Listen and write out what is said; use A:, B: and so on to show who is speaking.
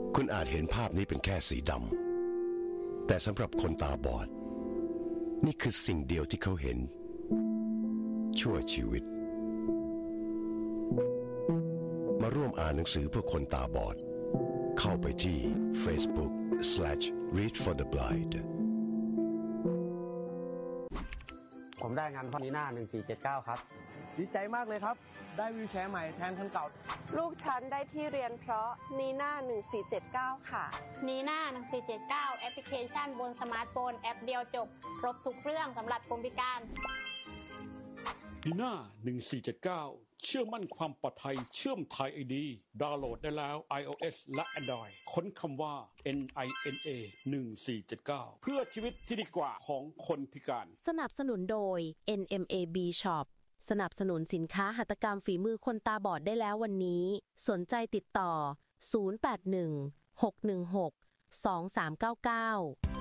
A: คุณอาจเห็นภาพนี้เป็นแค่สีดำแต่สำหรับคนตาบอดนี่คือสิ่งเดียวที่เขาเห็นชั่วชีวิตมาร่วมอ่านหนังสือเพื่อคนตาบอดเข้าไปที่ Facebook/Read for the Blind
B: ผมได้งานพ่อนีน่า1479ครับ
C: ดีใจมากเลยครับได้วีลแชร์ใหม่แทนคันเก่า
D: ลูกฉันได้ที่เรียนเพราะนีน่า1479ค่ะ
E: นีน่า1479แอปพลิเคชันบนสมาร์ทโฟนแอปเดียวจบครบทุกเรื่องสำหรับคนพิการ
F: นีน่า1479เชื่อมั่นความปลอดภัยเชื่อมไทย ID ดาวน์โหลดได้แล้ว iOS และ Android ค้นคำว่า NINA 1479เพื่อชีวิตที่ดีกว่าของคนพิการ
G: สนับสนุนโดย NMAB Shop สนับสนุนสินค้าหัตถกรรมฝีมือคนตาบอดได้แล้ววันนี้สนใจติดต่อ 081 616 2399